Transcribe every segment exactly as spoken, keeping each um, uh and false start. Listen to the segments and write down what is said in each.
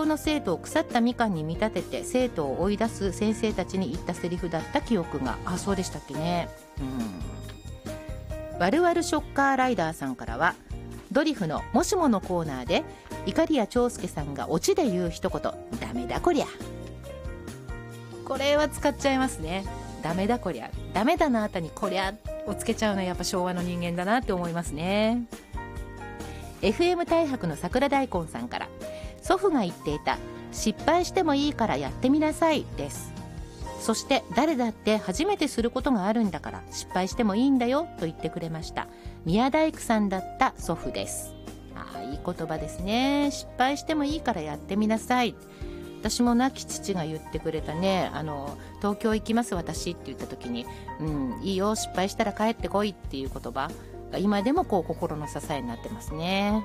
の生徒を腐ったみかんに見立てて生徒を追い出す先生たちに言ったセリフだった記憶が。あ、そうでしたっけね。うん。ワルワルショッカーライダーさんからは、ドリフのもしものコーナーで碇谷長介さんがオチで言う一言、ダメだこりゃ。これは使っちゃいますね。ダメだこりゃ。ダメだなあたにこりゃをつけちゃうのはやっぱ昭和の人間だなって思いますね。 エフエム 大白の桜大根さんから、祖父が言っていた失敗してもいいからやってみなさいです。そして誰だって初めてすることがあるんだから失敗してもいいんだよと言ってくれました。宮大工さんだった祖父です。ああ、いい言葉ですね。失敗してもいいからやってみなさい。私も亡き父が言ってくれたね、あの東京行きます私って言った時に、うん、いいよ失敗したら帰ってこいっていう言葉が今でもこう心の支えになってますね。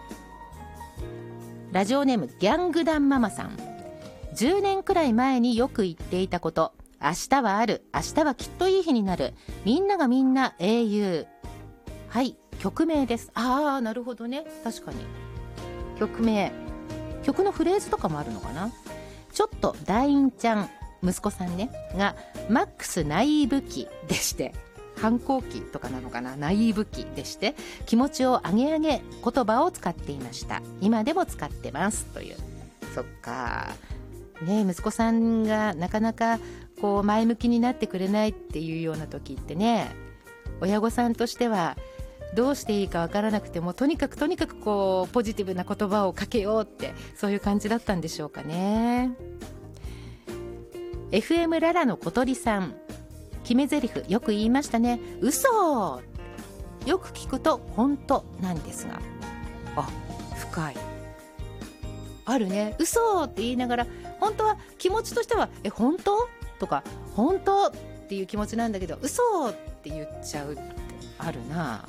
ラジオネームギャングダンママさん、じゅうねんくらい前によく言っていたこと、明日はある、明日はきっといい日になる、みんながみんな英雄。はい、曲名です。ああ、なるほどね。確かに曲名、曲のフレーズとかもあるのかな。ちょっとダインちゃん、息子さんねがマックスナイーブ期でして、反抗期とかなのかな、ナイーブ期でして、気持ちを上げ上げ言葉を使っていました。今でも使ってますという。そっかね、息子さんがなかなかこう前向きになってくれないっていうような時ってね、親御さんとしてはどうしていいかわからなくても、とにかくとにかくこうポジティブな言葉をかけようって、そういう感じだったんでしょうかね。 エフエム ララの小鳥さん、決め台詞よく言いましたね。嘘、よく聞くと本当なんですが、あ、深い。あるね、嘘って言いながら本当は気持ちとしてはえ本当とか本当っていう気持ちなんだけど、嘘って言っちゃうってあるな。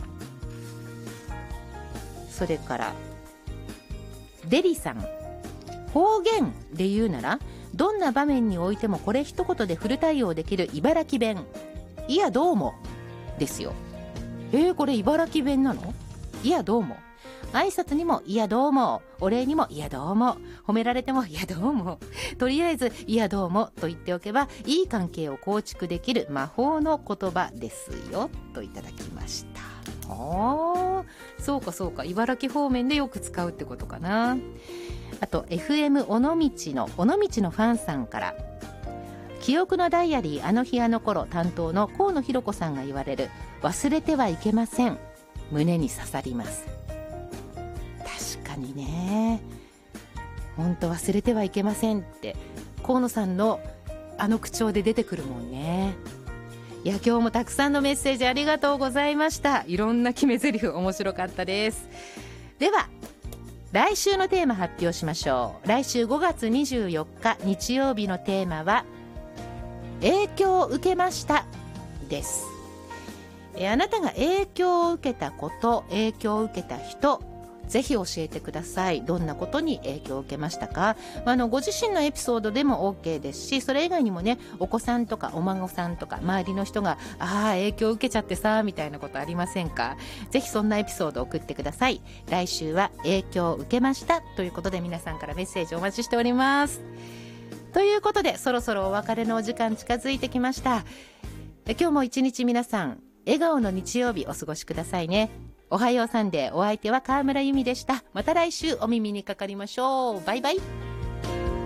それからデリさん、方言で言うならどんな場面においてもこれ一言でフル対応できる茨城弁、いやどうもですよ。えー、これ茨城弁なの？いやどうも。挨拶にもいやどうも、お礼にもいやどうも、褒められてもいやどうも、とりあえずいやどうもと言っておけばいい関係を構築できる魔法の言葉ですよといただきました。あ、そうかそうか、茨城方面でよく使うってことかな。あと エフエム 尾道の尾道のファンさんから、記憶のダイアリーあの日あの頃担当の河野弘子さんが言われる忘れてはいけません、胸に刺さります。確かにね、本当忘れてはいけませんって河野さんのあの口調で出てくるもんね。いや、今日もたくさんのメッセージありがとうございました。いろんな決め台詞面白かったです。では来週のテーマ発表しましょう。来週ごがつにじゅうよっか日曜日のテーマは影響を受けましたです。えあなたが影響を受けたこと、影響を受けた人、ぜひ教えてください。どんなことに影響を受けましたか。あのご自身のエピソードでも OK ですし、それ以外にもね、お子さんとかお孫さんとか周りの人がああ影響を受けちゃってさみたいなことありませんか。ぜひそんなエピソードを送ってください。来週は影響を受けましたということで、皆さんからメッセージお待ちしております。ということで、そろそろお別れのお時間近づいてきました。今日も一日皆さん笑顔の日曜日お過ごしくださいね。おはようサンデー、お相手は川村由美でした。また来週お耳にかかりましょう。バイバイ。